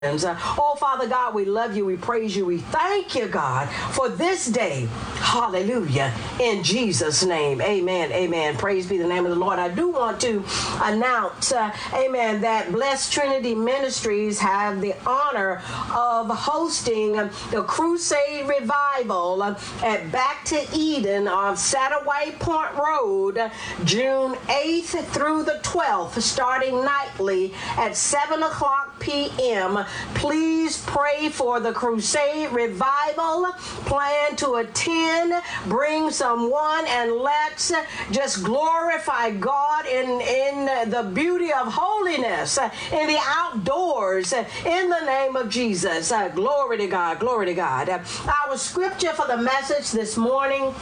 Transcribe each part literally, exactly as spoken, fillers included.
Oh, Father God, we love you. We praise you. We thank you, God, for this day. Hallelujah. In Jesus' name. Amen. Amen. Praise be the name of the Lord. I do want to announce, uh, amen, that Blessed Trinity Ministries have the honor of hosting the Crusade Revival at Back to Eden on Satterwhite Point Road, June eighth through the twelfth, starting nightly at seven o'clock p.m. Please pray for the Crusade Revival. Plan to attend. Bring someone and let's just glorify God in, in the beauty of holiness, in the outdoors, in the name of Jesus. Uh, glory to God. Glory to God. Uh, our scripture for the message this morning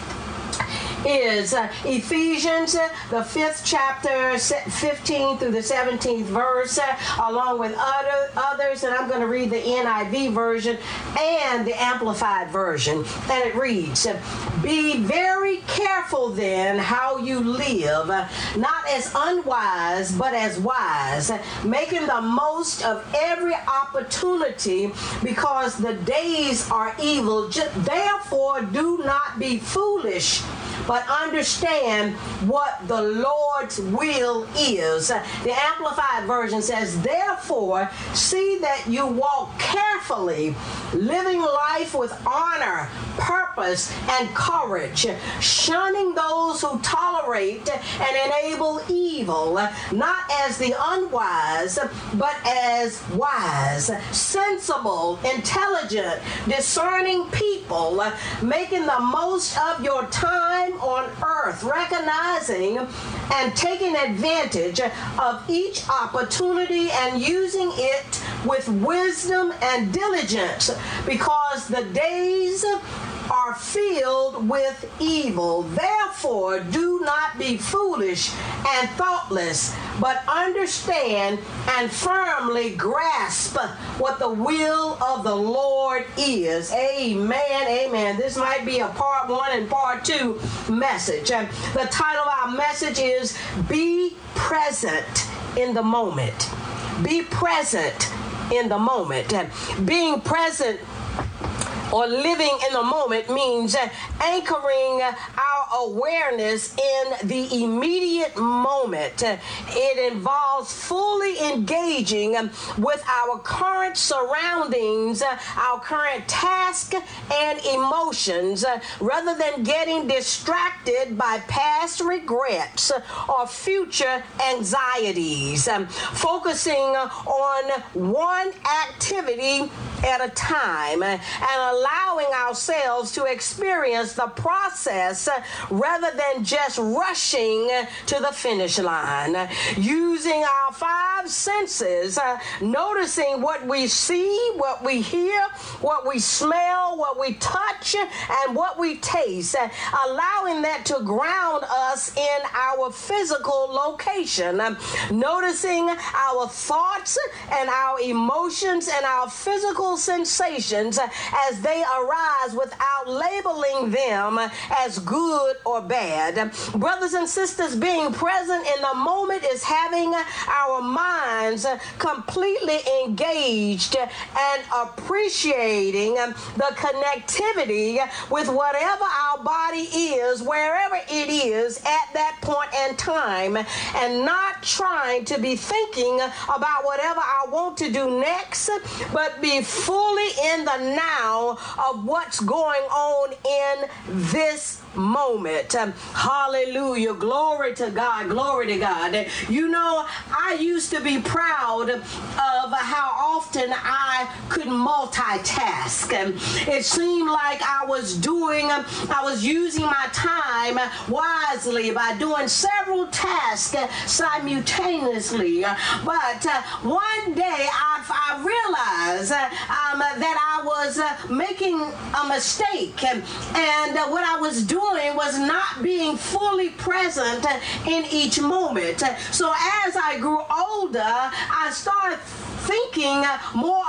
is uh, Ephesians, uh, the fifth chapter, fifteen through the seventeenth verse, uh, along with other others, and I'm going to read the N I V version and the Amplified version, and it reads, "Be very careful then how you live, uh, not as unwise, but as wise, making the most of every opportunity, because the days are evil. Just, therefore, do not be foolish, but understand what the Lord's will is." The Amplified version says, "Therefore, see that you walk carefully, living life with honor, purpose, and courage, shunning those who tolerate and enable evil, not as the unwise, but as wise, sensible, intelligent, discerning people, making the most of your time on earth, recognizing and taking advantage of each opportunity and using it with wisdom and diligence, because the days are filled with evil. Therefore, do not be foolish and thoughtless, but understand and firmly grasp what the will of the Lord is." Amen. Amen. This might be a part one and part two message. And the title of our message is "Be Present in the Moment." Be present in the moment. And being present or living in the moment means uh, anchoring uh, our awareness in the immediate moment. Uh, it involves fully engaging um, with our current surroundings, uh, our current task and emotions, uh, rather than getting distracted by past regrets uh, or future anxieties. Um, focusing uh, on one activity at a time, uh, and allowing ourselves to experience the process uh, rather than just rushing uh, to the finish line. Uh, using our five senses, uh, noticing what we see, what we hear, what we smell, what we touch, and what we taste, uh, allowing that to ground us in our physical location. Uh, noticing our thoughts and our emotions and our physical sensations uh, as they arise without labeling them as good or bad. Brothers and sisters, being present in the moment is having our minds completely engaged and appreciating the connectivity with whatever our body is, wherever it is at that point in time, and not trying to be thinking about whatever I want to do next, but be fully in the now of what's going on in this moment. Um, hallelujah. Glory to God. Glory to God. You know, I used to be proud of how often I could multitask. Um, it seemed like I was doing, um, I was using my time wisely by doing several tasks simultaneously. But uh, one day I, I realized uh, um, that I was uh, making a mistake, and, and uh, what I was doing was not being fully present uh, in each moment. So as I grew older, I started thinking uh, more about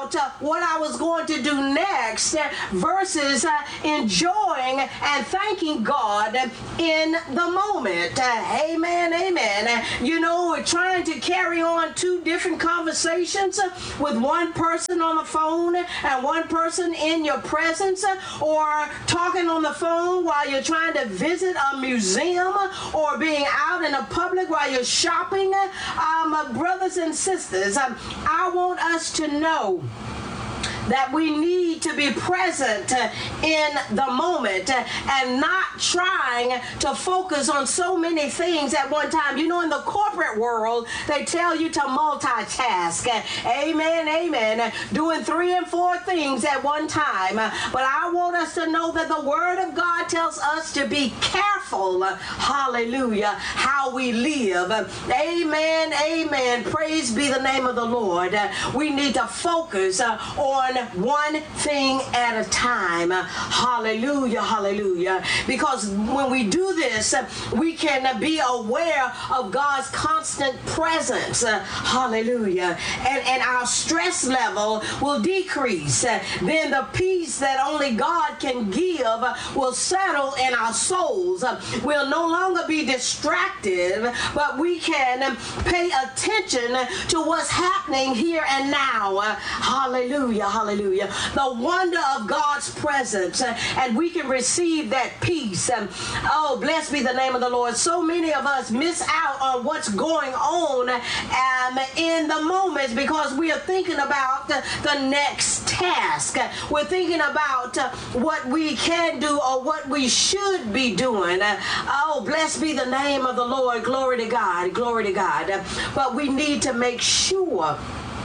about uh, what I was going to do next uh, versus uh, enjoying and thanking God in the moment. Uh, amen, amen. Uh, you know, we're trying to carry on two different conversations uh, with one person on the phone and one person in your presence, uh, or talking on the phone while you're trying to visit a museum, or being out in the public while you're shopping. Um, uh, brothers and sisters, um, I want us to know that we need to be present uh, in the moment uh, and not trying to focus on so many things at one time. You know, in the corporate world, they tell you to multitask. Uh, amen, amen. Uh, doing three and four things at one time. Uh, but I want us to know that the Word of God tells us to be careful, uh, hallelujah, how we live. Uh, amen, amen. Praise be the name of the Lord. Uh, we need to focus uh, on one thing at a time. Hallelujah, hallelujah. Because when we do this, we can be aware of God's constant presence. Hallelujah. And, and our stress level will decrease. Then the peace that only God can give will settle in our souls. We'll no longer be distracted, but we can pay attention to what's happening here and now. Hallelujah, hallelujah. The wonder of God's presence, uh, and we can receive that peace. Um, oh, blessed be the name of the Lord. So many of us miss out on what's going on um, in the moments because we are thinking about uh, the next task. Uh, we're thinking about uh, what we can do or what we should be doing. Uh, oh, blessed be the name of the Lord. Glory to God. Glory to God. Uh, but we need to make sure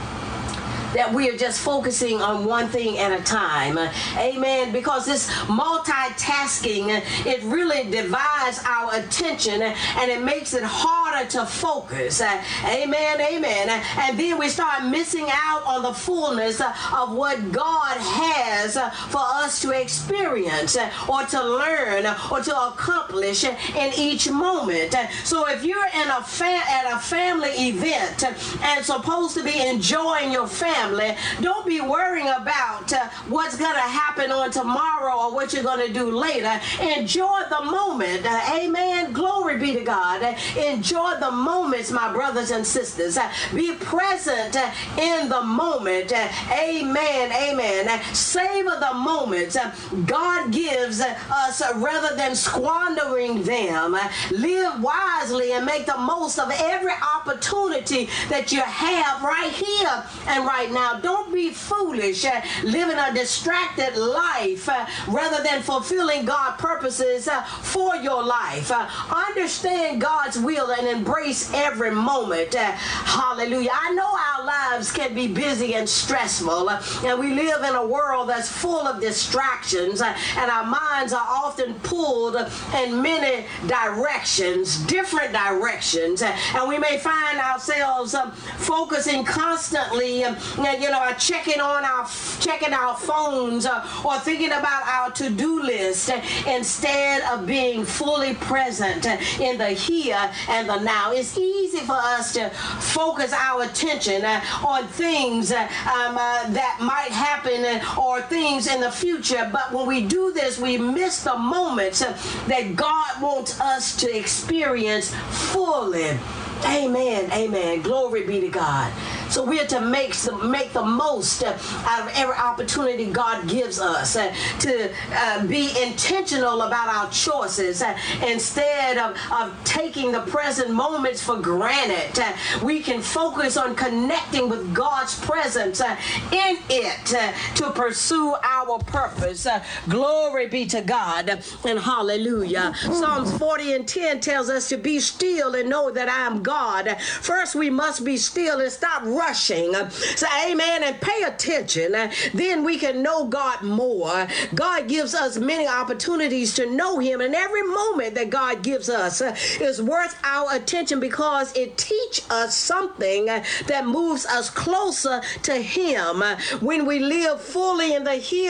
that we are just focusing on one thing at a time. Amen. Because this multitasking, it really divides our attention and it makes it harder to focus. Amen. Amen. And then we start missing out on the fullness of what God has for us to experience or to learn or to accomplish in each moment. So if you're in a fa- at a family event and supposed to be enjoying your family, don't be worrying about uh, what's going to happen on tomorrow or what you're going to do later. Enjoy the moment. Uh, amen. Glory be to God. Uh, enjoy the moments, my brothers and sisters. Uh, be present uh, in the moment. Uh, amen. Amen. Uh, savor the moments uh, God gives uh, us uh, rather than squandering them. Uh, live wisely and make the most of every opportunity that you have right here and right now. Don't be foolish, uh, living a distracted life uh, rather than fulfilling God's purposes uh, for your life. Uh, understand God's will and embrace every moment. Uh, hallelujah. I know our lives can be busy and stressful, uh, and we live in a world that's full of distractions, uh, and our minds are often pulled in many directions, different directions, uh, and we may find ourselves um, focusing constantly um, you know, checking on our checking our phones uh, or thinking about our to-do list uh, instead of being fully present uh, in the here and the now. It's easy for us to focus our attention uh, on things uh, um, uh, that might happen uh, or things in the future, but when we do this, we miss the moments uh, that God wants us to experience fully. Amen. Amen. Glory be to God. So we're to make some, make the most uh, out of every opportunity God gives us, uh, to uh, be intentional about our choices uh, instead of, of taking the present moments for granted. Uh, we can focus on connecting with God's presence uh, in it uh, to pursue our purpose. Uh, glory be to God and hallelujah. Psalms forty and ten tells us to be still and know that I am God. First, we must be still and stop rushing. So, amen, and pay attention. Then we can know God more. God gives us many opportunities to know Him, and every moment that God gives us is worth our attention because it teaches us something that moves us closer to Him. When we live fully in the here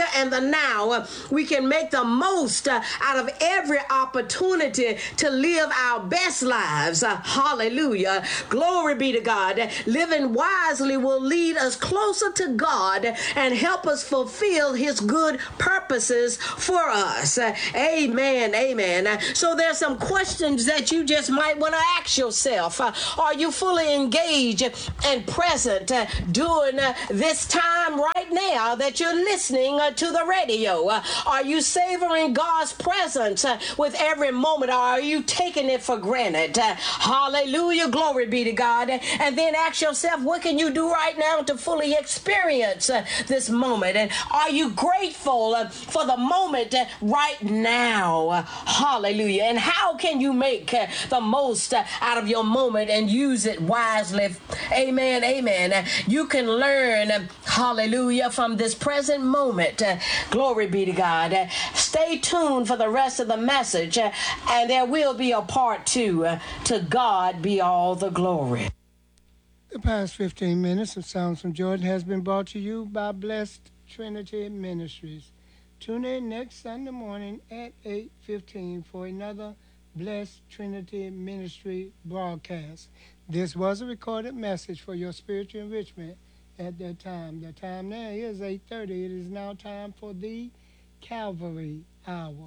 here and the now. Uh, we can make the most uh, out of every opportunity to live our best lives. Uh, hallelujah. Glory be to God. Living wisely will lead us closer to God and help us fulfill his good purposes for us. Uh, amen. Amen. Uh, so there's some questions that you just might want to ask yourself. Uh, are you fully engaged and present uh, during uh, this time right now that you're listening uh, to the radio? Uh, are you savoring God's presence uh, with every moment, or are you taking it for granted? Uh, hallelujah. Glory be to God. And then ask yourself, what can you do right now to fully experience uh, this moment? And are you grateful uh, for the moment uh, right now? Uh, hallelujah. And how can you make uh, the most uh, out of your moment and use it wisely? Amen. Amen. Uh, you can learn, uh, hallelujah, from this present moment. Uh, glory be to God. Uh, stay tuned for the rest of the message, uh, and there will be a part two. Uh, to God be all the glory. The past fifteen minutes of Sounds from Jordan has been brought to you by Blessed Trinity Ministries. Tune in next Sunday morning at eight fifteen for another Blessed Trinity Ministry broadcast. This was a recorded message for your spiritual enrichment at that time. The time now is eight thirty. It is now time for the Calvary Hour.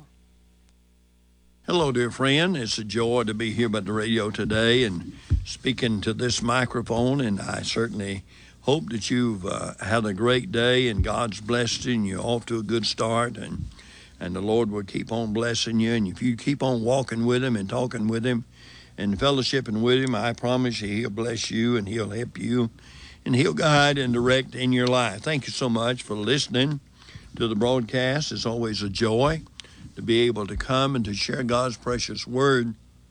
Hello, dear friend. It's a joy to be here by the radio today and speaking to this microphone, and I certainly hope that you've uh, had a great day and God's blessed you and you're off to a good start, and and the Lord will keep on blessing you. And if you keep on walking with him and talking with him and fellowshipping with him, I promise you he'll bless you and he'll help you and he'll guide and direct in your life. Thank you so much for listening to the broadcast. It's always a joy to be able to come and to share God's precious word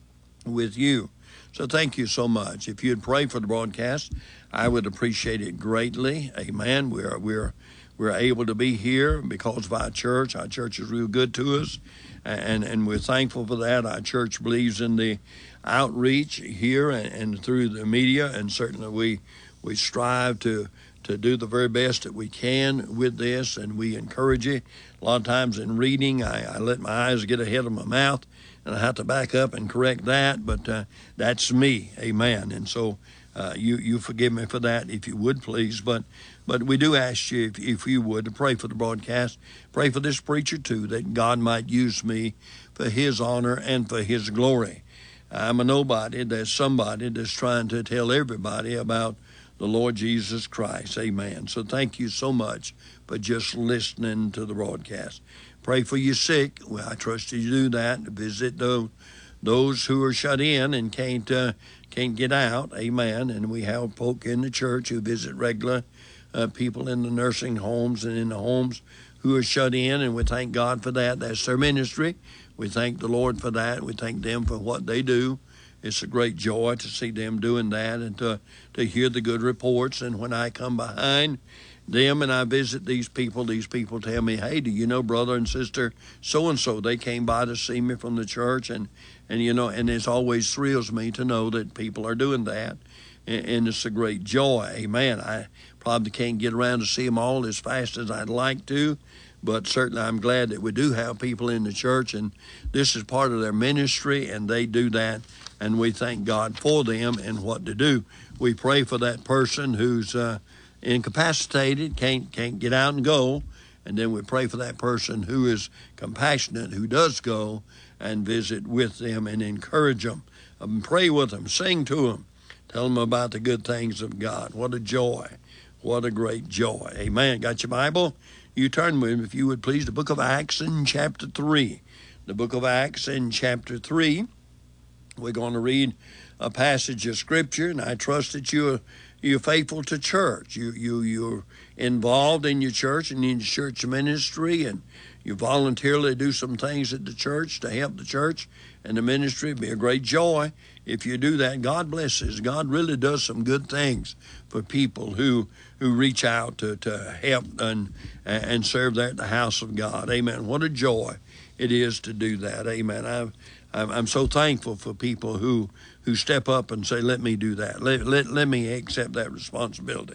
with you. So thank you so much. If you'd pray for the broadcast, I would appreciate it greatly. Amen. We're we're we're able to be here because of our church. Our church is real good to us, and and we're thankful for that. Our church believes in the outreach here and, and through the media, and certainly we we strive to to do the very best that we can with this, and we encourage you. A lot of times in reading, I, I let my eyes get ahead of my mouth, and I have to back up and correct that, but uh, that's me, amen. And so uh, you you forgive me for that, if you would, please. But but we do ask you, if, if you would, to pray for the broadcast, pray for this preacher too, that God might use me for his honor and for his glory. I'm a nobody. There's somebody that's trying to tell everybody about the Lord Jesus Christ. Amen. So thank you so much for just listening to the broadcast. Pray for your sick. Well, I trust you to do that. Visit those, those who are shut in and can't uh, can't get out. Amen. And we have folk in the church who visit regular uh, people in the nursing homes and in the homes who are shut in, and we thank God for that. That's their ministry. We thank the Lord for that. We thank them for what they do. It's a great joy to see them doing that and to, to hear the good reports. And when I come behind them and I visit these people, these people tell me, hey, do you know brother and sister so-and-so? They came by to see me from the church. And, and you know, and it always thrills me to know that people are doing that. And, and it's a great joy. Amen. I probably can't get around to see them all as fast as I'd like to, but certainly I'm glad that we do have people in the church, and this is part of their ministry, and they do that. And we thank God for them and what to do. We pray for that person who's uh, incapacitated, can't can't get out and go. And then we pray for that person who is compassionate, who does go and visit with them and encourage them. Um, pray with them, sing to them, tell them about the good things of God. What a joy. What a great joy. Amen. Got your Bible? You turn with me, if you would please, the book of Acts in chapter three. The book of Acts in chapter three. We're going to read a passage of Scripture, and I trust that you're, you're faithful to church. You, you, you're involved in your church and in your church ministry, and you voluntarily do some things at the church to help the church and the ministry. It'd be a great joy if you do that. God blesses. God really does some good things for people who who reach out to, to help and, and serve there at the house of God. Amen. What a joy it is to do that. Amen. I've I'm so thankful for people who, who step up and say, let me do that. Let, let, let me accept that responsibility.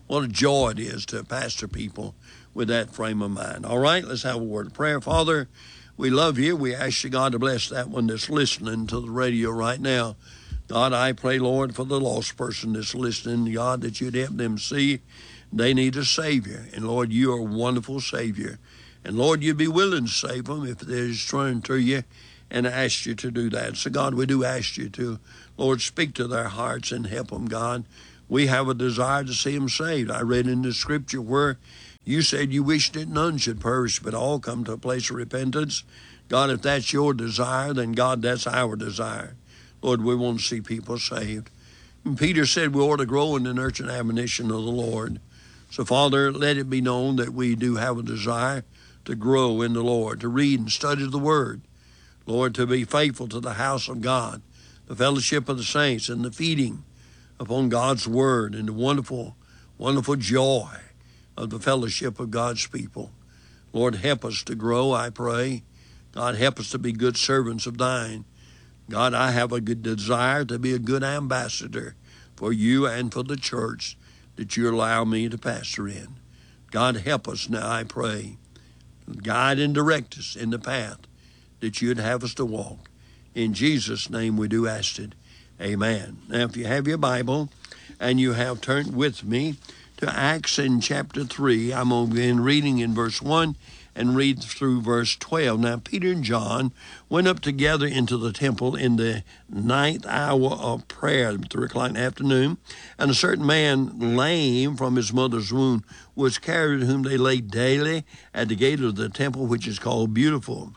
What a joy it is to pastor people with that frame of mind. All right, let's have a word of prayer. Father, we love you. We ask you, God, to bless that one that's listening to the radio right now. God, I pray, Lord, for the lost person that's listening, God, that you'd help them see they need a Savior. And, Lord, you are a wonderful Savior. And, Lord, you'd be willing to save them if they're just turning to you and ask you to do that. So, God, we do ask you to, Lord, speak to their hearts and help them, God. We have a desire to see them saved. I read in the scripture where you said you wished that none should perish, but all come to a place of repentance. God, if that's your desire, then, God, that's our desire. Lord, we want to see people saved. And Peter said we ought to grow in the nurture and admonition of the Lord. So, Father, let it be known that we do have a desire to grow in the Lord, to read and study the Word. Lord, to be faithful to the house of God, the fellowship of the saints, and the feeding upon God's Word, and the wonderful, wonderful joy of the fellowship of God's people. Lord, help us to grow, I pray. God, help us to be good servants of thine. God, I have a good desire to be a good ambassador for you and for the church that you allow me to pastor in. God, help us now, I pray. Guide and direct us in the path that you'd have us to walk. In Jesus' name we do ask it. Amen. Now, if you have your Bible and you have turned with me to Acts in chapter three, I'm going to begin reading in verse one and read through verse twelve. Now, Peter and John went up together into the temple in the ninth hour of prayer, three o'clock in the afternoon, and a certain man, lame from his mother's womb, was carried, whom they laid daily at the gate of the temple, which is called Beautiful,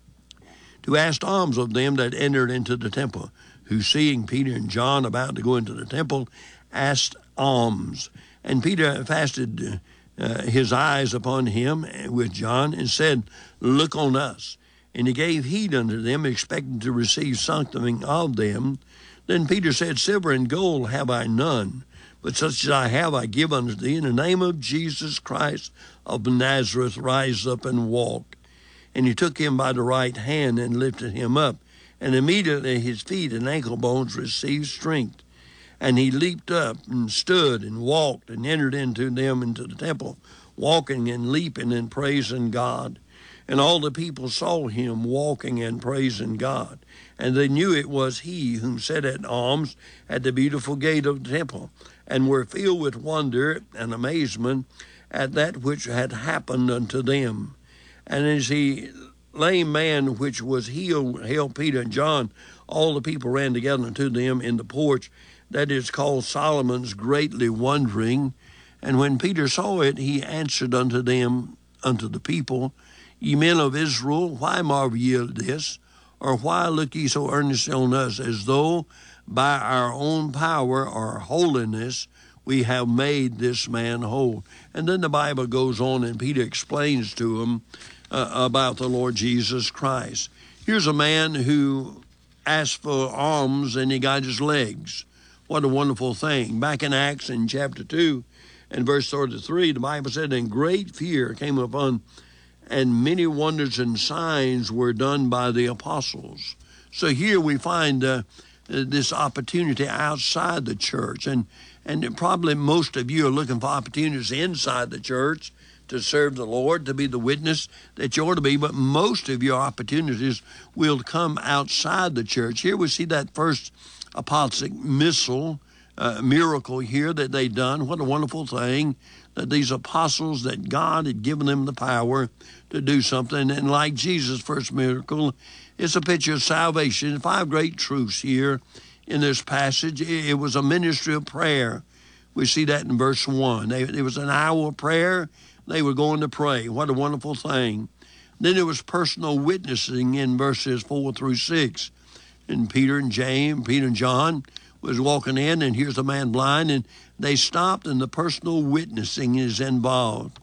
to ask alms of them that entered into the temple, who, seeing Peter and John about to go into the temple, asked alms. And Peter fasted uh, his eyes upon him with John, and said, Look on us. And he gave heed unto them, expecting to receive something of them. Then Peter said, Silver and gold have I none, but such as I have I give unto thee. In the name of Jesus Christ of Nazareth, rise up and walk. And he took him by the right hand and lifted him up. And immediately his feet and ankle bones received strength. And he leaped up and stood and walked and entered into them into the temple, walking and leaping and praising God. And all the people saw him walking and praising God. And they knew it was he whom sat at alms at the beautiful gate of the temple, and were filled with wonder and amazement at that which had happened unto them. And as he lame man which was healed held Peter and John, all the people ran together unto them in the porch that is called Solomon's, greatly wondering. And when Peter saw it, he answered unto them, unto the people, Ye men of Israel, why marvel ye at this? Or why look ye so earnestly on us, as though by our own power or holiness we have made this man whole? And then the Bible goes on, and Peter explains to him uh, about the Lord Jesus Christ. Here's a man who asked for alms, and he got his legs. What a wonderful thing. Back in Acts in chapter two and verse thirty-three, the Bible said, And great fear came upon, and many wonders and signs were done by the apostles. So here we find uh, this opportunity outside the church. And, and probably most of you are looking for opportunities inside the church to serve the Lord, to be the witness that you ought to be. But most of your opportunities will come outside the church. Here we see that first apostolic missile, uh, miracle here that they done. What a wonderful thing that these apostles, that God had given them the power to do something. And like Jesus' first miracle, it's a picture of salvation. Five great truths here in this passage. It was a ministry of prayer. We see that in verse one. They, it was an hour of prayer. They were going to pray. What a wonderful thing. Then there was personal witnessing in verses four through six. And Peter and James, Peter and John was walking in, and here's a man blind, and they stopped, and the personal witnessing is involved.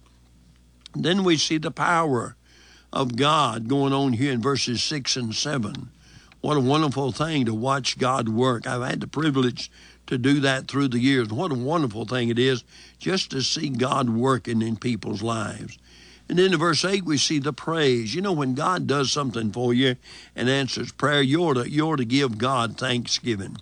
Then we see the power of God going on here in verses six and seven. What a wonderful thing to watch God work. I've had the privilege to do that through the years. What a wonderful thing it is just to see God working in people's lives. And then in verse eight, we see the praise. You know, when God does something for you and answers prayer, you ought to, you ought to give God thanksgiving.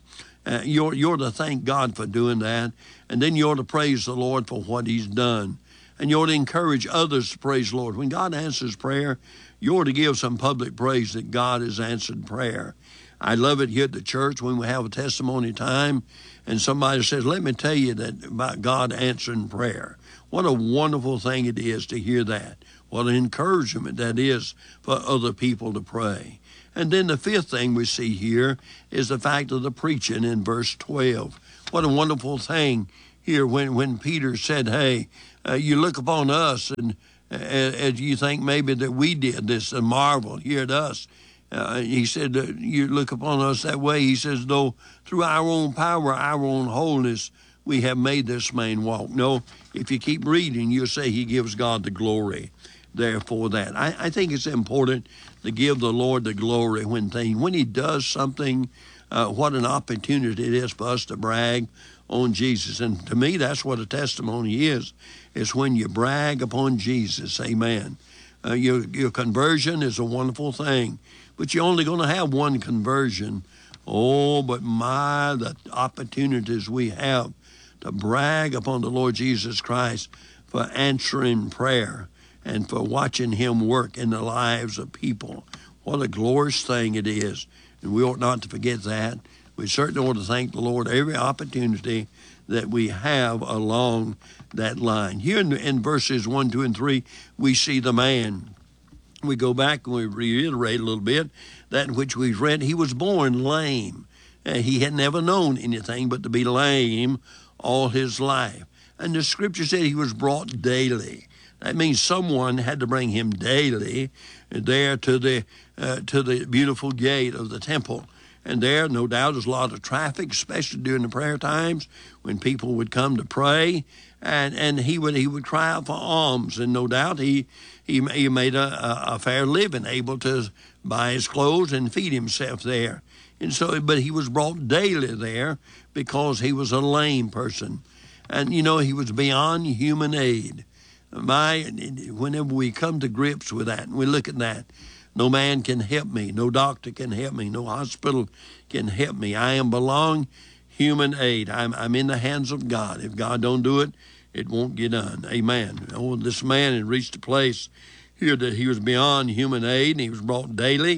Uh, you're, you're to thank God for doing that. And then you ought to praise the Lord for what he's done. And you ought to encourage others to praise the Lord. When God answers prayer, you ought to give some public praise that God has answered prayer. I love it here at the church when we have a testimony time and somebody says, let me tell you that about God answering prayer. What a wonderful thing it is to hear that. What an encouragement that is for other people to pray. And then the fifth thing we see here is the fact of the preaching in verse twelve. What a wonderful thing here when, when Peter said, hey, uh, you look upon us and uh, as you think maybe that we did this, a marvel here at us. Uh, he said, uh, you look upon us that way. He says, though through our own power, our own holiness, we have made this man walk. No, if you keep reading, you'll say he gives God the glory there for that. I, I think it's important to give the Lord the glory when thing, when he does something, uh, what an opportunity it is for us to brag on Jesus. And to me, that's what a testimony is, is when you brag upon Jesus. Amen. Uh, your, your conversion is a wonderful thing, but you're only going to have one conversion. Oh, but my, the opportunities we have to brag upon the Lord Jesus Christ for answering prayer and for watching him work in the lives of people. What a glorious thing it is. And we ought not to forget that. We certainly ought to thank the Lord every opportunity that we have along that line. Here in, in verses one, two, and three, we see the man. We go back and we reiterate a little bit that which we've read. He was born lame. Uh, he had never known anything but to be lame all his life. And the scripture said he was brought daily. That means someone had to bring him daily there to the uh, to the beautiful gate of the temple. And there, no doubt, there's a lot of traffic, especially during the prayer times when people would come to pray. And, and he would he would cry out for alms. And no doubt he he, he made a, a fair living, able to buy his clothes and feed himself there. And so, but he was brought daily there because he was a lame person. And, you know, he was beyond human aid. My, whenever we come to grips with that and we look at that, no man can help me, no doctor can help me, no hospital can help me. I am beyond human aid. I'm, I'm in the hands of God. If God don't do it, it won't get done. Amen. Oh, this man had reached a place here that he was beyond human aid, and he was brought daily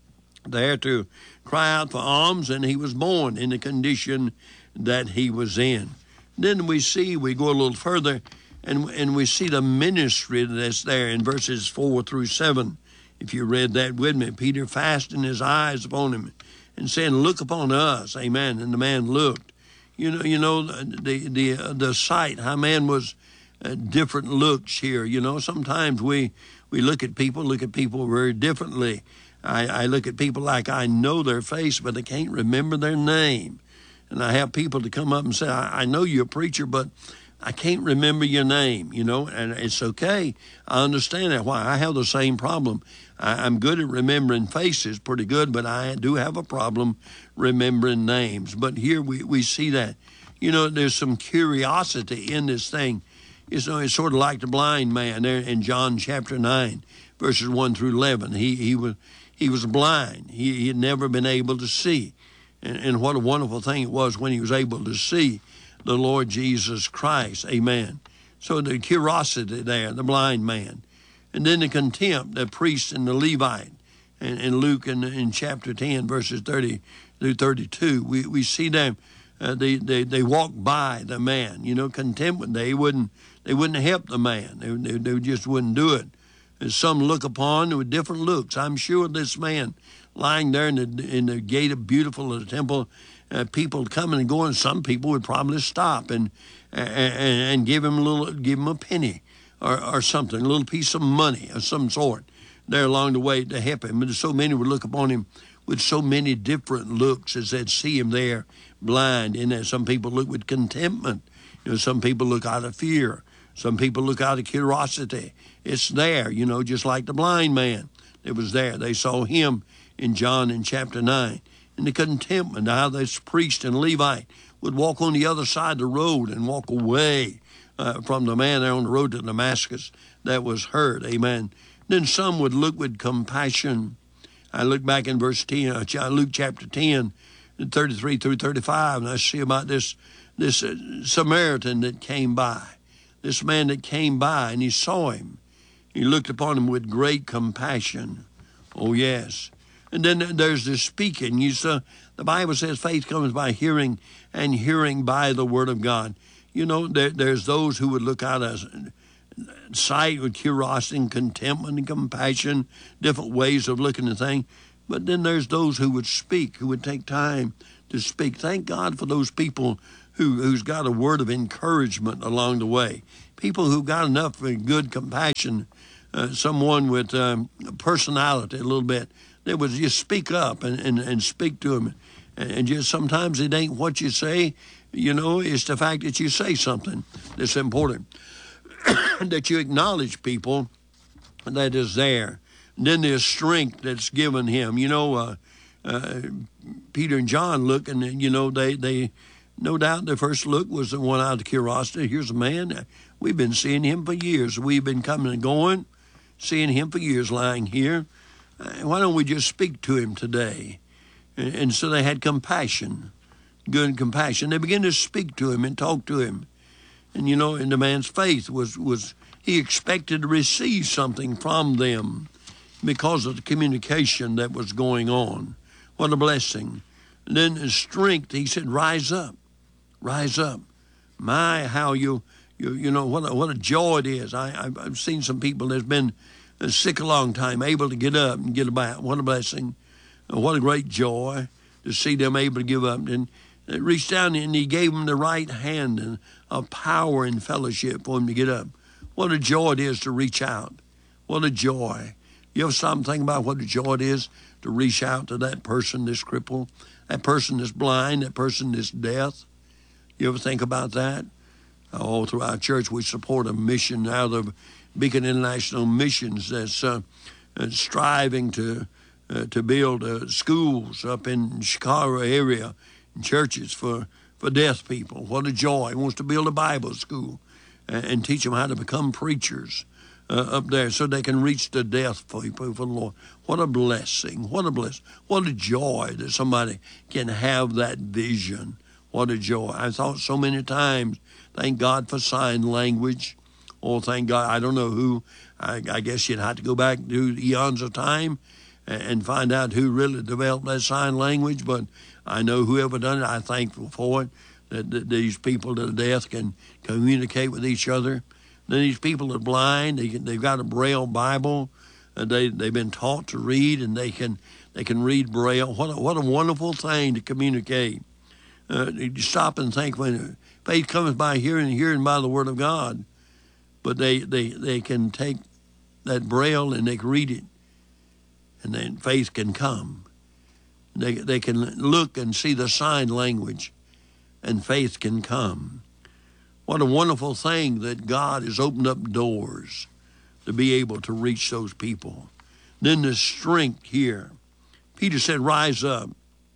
there to cry out for alms, and he was born in the condition that he was in. Then we see, we go a little further, and, and we see the ministry that's there in verses four through seven. If you read that with me, Peter fastened his eyes upon him and saying, look upon us. Amen. And the man looked. You know, you know the the uh, the sight, how man was uh, different looks here. You know, sometimes we, we look at people, look at people very differently. I, I look at people like I know their face, but I can't remember their name. And I have people to come up and say, I, I know you're a preacher, but I can't remember your name, you know, and it's okay. I understand that. Why? I have the same problem. I, I'm good at remembering faces, pretty good, but I do have a problem remembering names. But here we, we see that. You know, there's some curiosity in this thing. You know, it's sort of like the blind man there in John chapter nine, verses one through eleven. He he was he was blind. He, he had never been able to see. And, and what a wonderful thing it was when he was able to see the Lord Jesus Christ. Amen. So the curiosity there, the blind man. And then the contempt, the priest and the Levite. And in Luke in, in chapter ten, verses thirty through thirty-two, we, we see them, uh, they, they, they walk by the man. You know, contempt, they wouldn't, they wouldn't help the man. They, they, they just wouldn't do it. And some look upon with different looks. I'm sure this man lying there in the, in the gate of beautiful of the temple, Uh, people coming and going, some people would probably stop and and, and give him a little, give him a penny or, or something, a little piece of money of some sort there along the way to help him. And so many would look upon him with so many different looks as they'd see him there blind. And then some people look with contentment. You know, some people look out of fear. Some people look out of curiosity. It's there, you know, just like the blind man that was there. They saw him in John in chapter nine. And the contentment, how this priest and Levite would walk on the other side of the road and walk away uh, from the man there on the road to Damascus that was hurt. Amen. Then some would look with compassion. I look back in verse ten, uh, Luke chapter ten, thirty-three through thirty-five, and I see about this, this uh, Samaritan that came by, this man that came by, and he saw him. He looked upon him with great compassion. Oh, yes. And then there's the speaking. You saw, the Bible says faith comes by hearing, and hearing by the word of God. You know, there, there's those who would look out at sight with curiosity and contentment and compassion, different ways of looking at things. But then there's those who would speak, who would take time to speak. Thank God for those people who, who's got a word of encouragement along the way. People who got enough good compassion, uh, someone with um, personality a little bit, that would just speak up and, and, and speak to them. And, and just sometimes it ain't what you say, you know, it's the fact that you say something that's important. That you acknowledge people that is there. And then there's strength that's given him. You know, uh, uh, Peter and John look, and, you know, they, they no doubt their first look was the one out of curiosity. Here's a man. We've been seeing him for years. We've been coming and going, seeing him for years lying here. Uh, why don't we just speak to him today? And, and so they had compassion, good compassion. They began to speak to him and talk to him. And, you know, and the man's faith was, was he expected to receive something from them because of the communication that was going on. What a blessing. And then his strength, he said, rise up, rise up. My, how you, you, you know, what a, what a joy it is. I, I've, I've seen some people that's been sick a long time, able to get up and get about. What a blessing. What a great joy to see them able to give up. And it reached down and he gave them the right hand and of power and fellowship for him to get up. What a joy it is to reach out. What a joy. You ever stop and think about what a joy it is to reach out to that person that's crippled, that person that's blind, that person that's deaf? You ever think about that? All through our church, we support a mission out of Beacon International Missions that's uh, striving to uh, to build uh, schools up in the Chicago area, and churches for, for deaf people. What a joy. He wants to build a Bible school and, and teach them how to become preachers uh, up there so they can reach the deaf people for the Lord. What a blessing. What a blessing. What a joy that somebody can have that vision. What a joy. I thought so many times, thank God for sign language. Oh, thank God. I don't know who. I, I guess you'd have to go back to eons of time and, and find out who really developed that sign language, but I know whoever done it, I'm thankful for it, that, that these people that are deaf can communicate with each other. Then these people that are blind, they can, they've got a Braille Bible. Uh, they, they've been taught to read, and they can they can read Braille. What a, what a wonderful thing to communicate. Uh, you stop and think, when faith comes by hearing and hearing by the Word of God, but they, they, they can take that Braille and they can read it, and then faith can come. They they can look and see the sign language, and faith can come. What a wonderful thing that God has opened up doors to be able to reach those people. Then the strength here. Peter said, rise up.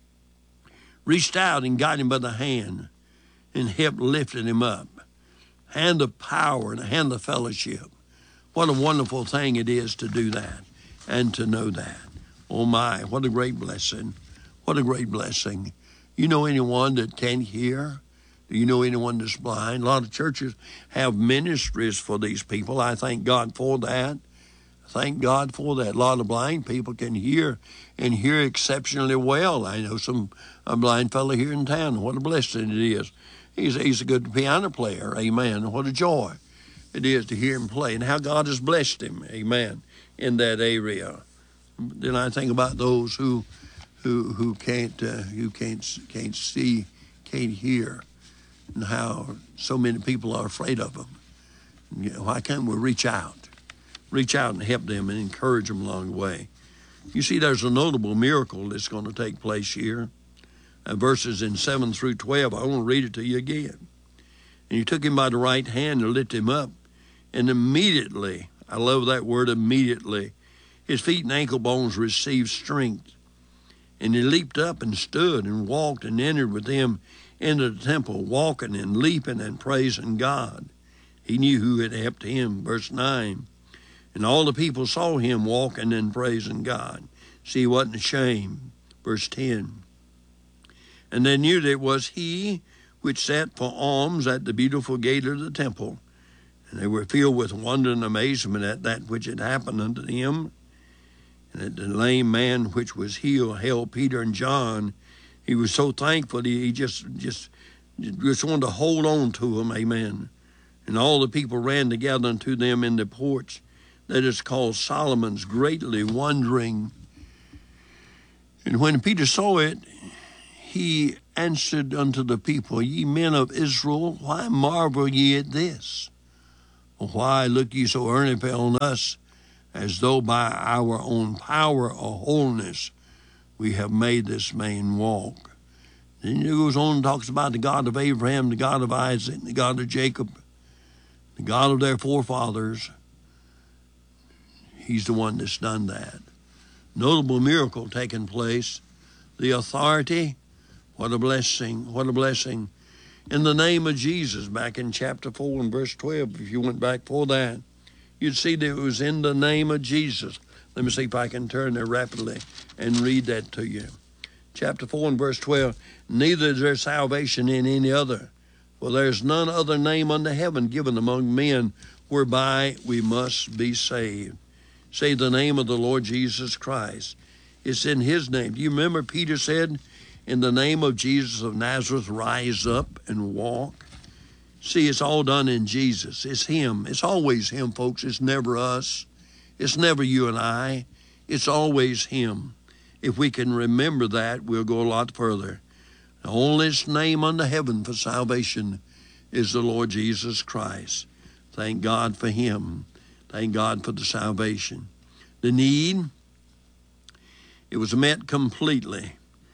Reached out and got him by the hand and helped lifting him up. Hand of power and a hand of fellowship. What a wonderful thing it is to do that and to know that. Oh my, what a great blessing. What a great blessing. You know anyone that can't hear? Do you know anyone that's blind? A lot of churches have ministries for these people. I thank God for that. Thank God for that. A lot of blind people can hear and hear exceptionally well. I know some a blind fellow here in town. What a blessing it is. He's, he's a good piano player. Amen. What a joy it is to hear him play and how God has blessed him. Amen. In that area. Then I think about those who who who can't uh, who can't can't see, can't hear, and how so many people are afraid of them. You know, why can't we reach out, reach out and help them and encourage them along the way? You see, there's a notable miracle that's going to take place here. Uh, verses in seven through twelve. I want to read it to you again. And he took him by the right hand and lifted him up, and immediately, I love that word, immediately, his feet and ankle bones received strength. And he leaped up and stood and walked and entered with them into the temple, walking and leaping and praising God. He knew who had helped him. Verse nine. And all the people saw him walking and praising God. See, he wasn't ashamed. Verse ten. And they knew that it was he which sat for alms at the beautiful gate of the temple. And they were filled with wonder and amazement at that which had happened unto him. And that the lame man which was healed held Peter and John. He was so thankful he he just just just wanted to hold on to them. Amen. And all the people ran together unto them in the porch that is called Solomon's, greatly wondering. And when Peter saw it, he answered unto the people, Ye men of Israel, why marvel ye at this? Or why look ye so earnestly on us, as though by our own power or holiness we have made this man walk? Then he goes on and talks about the God of Abraham, the God of Isaac, the God of Jacob, the God of their forefathers. He's the one that's done that. Notable miracle taking place. The authority, what a blessing, what a blessing. In the name of Jesus, back in chapter four and verse twelve, if you went back for that, you'd see that it was in the name of Jesus. Let me see if I can turn there rapidly and read that to you. Chapter four and verse twelve, neither is there salvation in any other, for there is none other name under heaven given among men whereby we must be saved. Say the name of the Lord Jesus Christ. It's in his name. Do you remember Peter said, in the name of Jesus of Nazareth, rise up and walk? See, it's all done in Jesus. It's him. It's always him, folks. It's never us. It's never you and I. It's always him. If we can remember that, we'll go a lot further. The only name under heaven for salvation is the Lord Jesus Christ. Thank God for him. Thank God for the salvation. The need, it was met completely.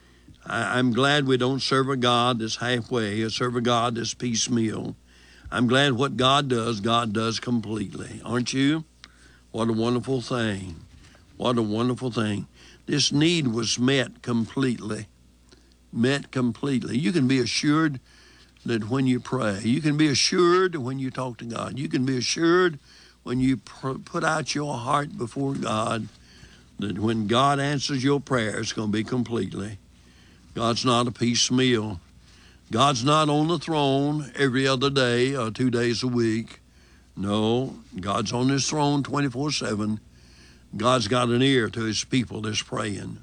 I, I'm glad we don't serve a God that's halfway, or serve a God that's piecemeal. I'm glad what God does, God does completely. Aren't you? What a wonderful thing. What a wonderful thing. This need was met completely. Met completely. You can be assured that when you pray, you can be assured when you talk to God, you can be assured when you pr- put out your heart before God, that when God answers your prayer, it's going to be completely. God's not a piecemeal. God's not on the throne every other day or two days a week. No, God's on his throne twenty-four seven. God's got an ear to his people that's praying.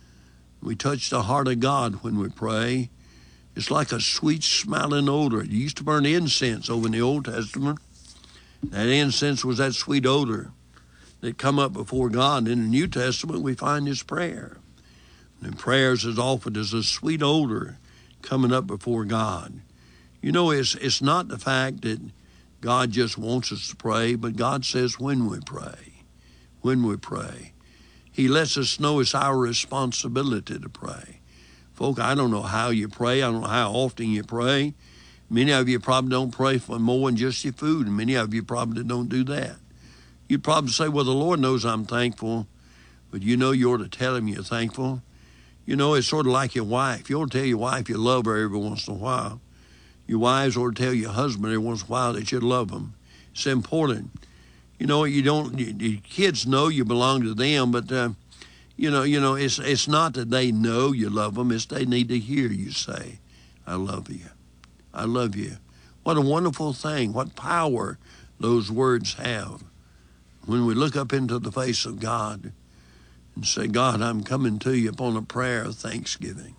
We touch the heart of God when we pray. It's like a sweet smelling odor. You used to burn incense over in the Old Testament. That incense was that sweet odor that come up before God. In the New Testament, we find his prayer. And prayers is offered as a sweet odor coming up before God. You know, it's it's not the fact that God just wants us to pray, but God says when we pray, when we pray. He lets us know it's our responsibility to pray. Folk, I don't know how you pray. I don't know how often you pray. Many of you probably don't pray for more than just your food, and many of you probably don't do that. You'd probably say, well, the Lord knows I'm thankful, but you know you ought to tell him you're thankful. You know, it's sort of like your wife. You ought to tell your wife you love her every once in a while. Your wives ought to tell your husband every once in a while that you love him. It's important. You know, you don't. Your kids know you belong to them, but uh, you know, you know, it's it's not that they know you love them. It's they need to hear you say, "I love you. I love you." What a wonderful thing! What power those words have. When we look up into the face of God and say, God, I'm coming to you upon a prayer of thanksgiving.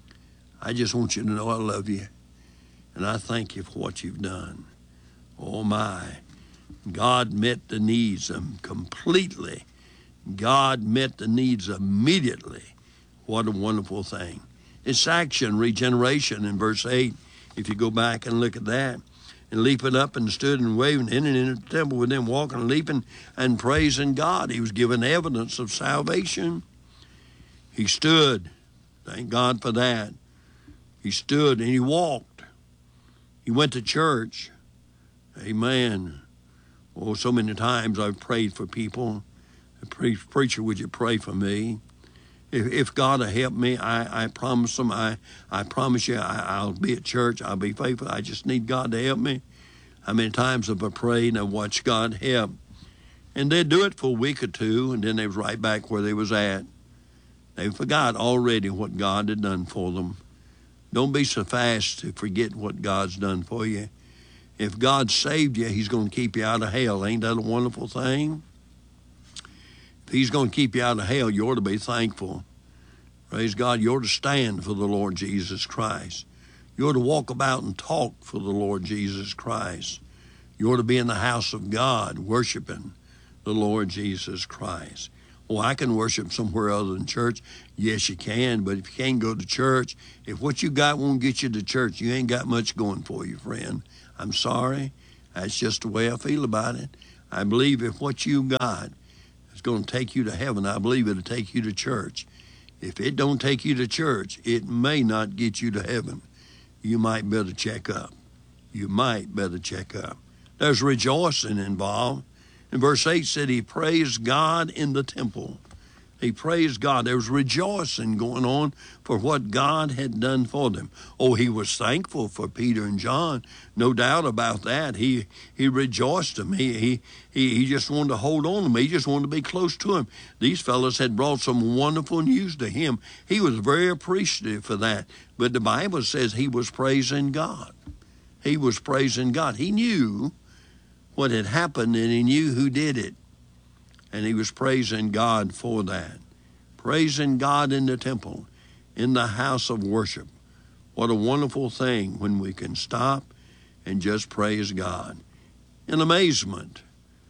I just want you to know I love you, and I thank you for what you've done. Oh, my. God met the needs completely. God met the needs immediately. What a wonderful thing. It's action, regeneration in verse eight. If you go back and look at that. And leaping up and stood and waving in and in the temple with them, walking and leaping and praising God. He was given evidence of salvation. He stood. Thank God for that. He stood and he walked. He went to church. Amen. Oh, so many times I've prayed for people. Pre- Preacher, would you pray for me? If, if God will help me, I, I promise them, I, I promise you, I, I'll be at church, I'll be faithful. I just need God to help me. How many times have I prayed and I watched God help? And they'd do it for a week or two, and then they was right back where they was at. They forgot already what God had done for them. Don't be so fast to forget what God's done for you. If God saved you, he's going to keep you out of hell. Ain't that a wonderful thing? If he's going to keep you out of hell, you ought to be thankful. Praise God. You ought to stand for the Lord Jesus Christ. You ought to walk about and talk for the Lord Jesus Christ. You ought to be in the house of God worshiping the Lord Jesus Christ. Oh, I can worship somewhere other than church. Yes, you can, but if you can't go to church, if what you got won't get you to church, you ain't got much going for you, friend. I'm sorry. That's just the way I feel about it. I believe if what you got is going to take you to heaven, I believe it'll take you to church. If it don't take you to church, it may not get you to heaven. You might better check up. You might better check up. There's rejoicing involved. And verse eight said he praised God in the temple. He praised God. There was rejoicing going on for what God had done for them. Oh, he was thankful for Peter and John. No doubt about that. He he rejoiced them. He, he, he, he just wanted to hold on to them. He just wanted to be close to him. These fellows had brought some wonderful news to him. He was very appreciative for that. But the Bible says he was praising God. He was praising God. He knew what had happened, and he knew who did it. And he was praising God for that. Praising God in the temple, in the house of worship. What a wonderful thing when we can stop and just praise God. In amazement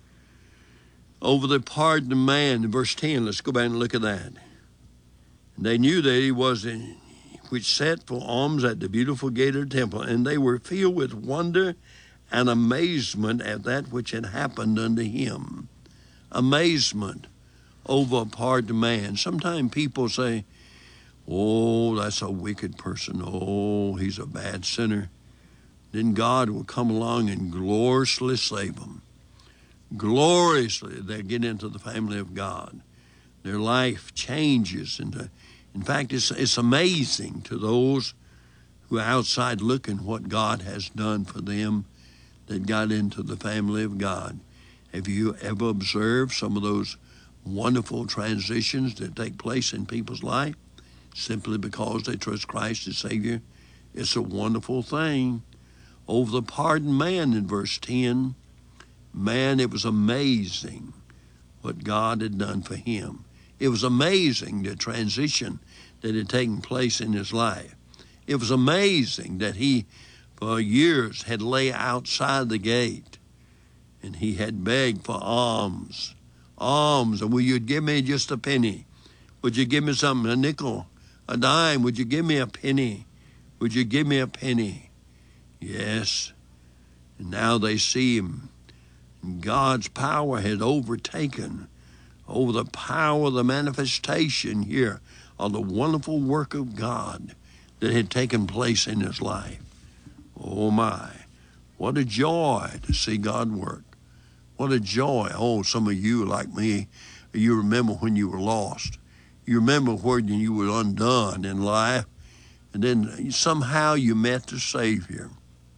over the pardoned man, in verse ten, let's go back and look at that. And they knew that he was in, which sat for alms at the beautiful gate of the temple, and they were filled with wonder and amazement at that which had happened unto him. Amazement over a pardoned man. Sometimes people say, oh, that's a wicked person. Oh, he's a bad sinner. Then God will come along and gloriously save them. Gloriously, they get into the family of God. Their life changes. Into, in fact, it's, it's amazing to those who are outside looking what God has done for them that got into the family of God. Have you ever observed some of those wonderful transitions that take place in people's life simply because they trust Christ as Savior? It's a wonderful thing. Over the pardoned man in verse ten, man, it was amazing what God had done for him. It was amazing the transition that had taken place in his life. It was amazing that he, for years, had lay outside the gate, and he had begged for alms. Alms, and will you give me just a penny? Would you give me something, a nickel, a dime? Would you give me a penny? Would you give me a penny? Yes. And now they see him. God's power had overtaken over the power of the manifestation here of the wonderful work of God that had taken place in his life. Oh my, what a joy to see God work. What a joy. Oh, some of you like me, you remember when you were lost. You remember when you were undone in life, and then somehow you met the Savior.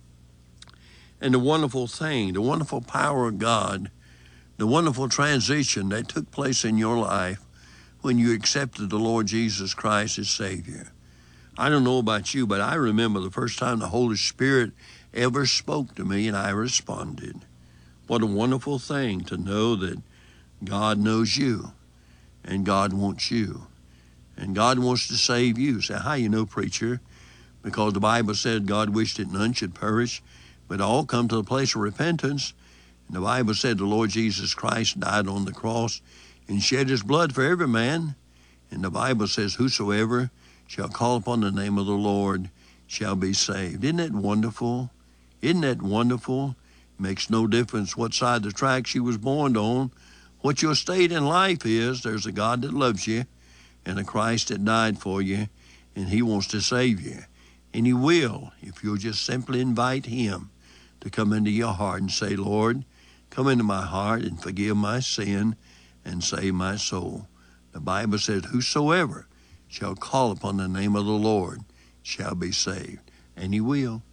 And the wonderful thing, the wonderful power of God, the wonderful transition that took place in your life when you accepted the Lord Jesus Christ as Savior. I don't know about you, but I remember the first time the Holy Spirit ever spoke to me and I responded. What a wonderful thing to know that God knows you and God wants you. And God wants to save you. Say, how you know, preacher? Because the Bible said God wished that none should perish, but all come to the place of repentance. And the Bible said the Lord Jesus Christ died on the cross and shed his blood for every man. And the Bible says, whosoever shall call upon the name of the Lord shall be saved. Isn't that wonderful? Isn't that wonderful? Makes no difference what side of the tracks you was born on. What your state in life is, there's a God that loves you and a Christ that died for you, and he wants to save you. And he will if you'll just simply invite him to come into your heart and say, Lord, come into my heart and forgive my sin and save my soul. The Bible says, whosoever shall call upon the name of the Lord shall be saved. And he will.